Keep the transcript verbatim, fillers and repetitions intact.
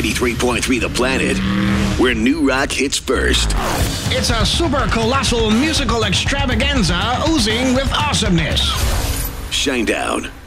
ninety-three point three The Planet, where new rock hits first. It's a super colossal musical extravaganza oozing with awesomeness. Shinedown.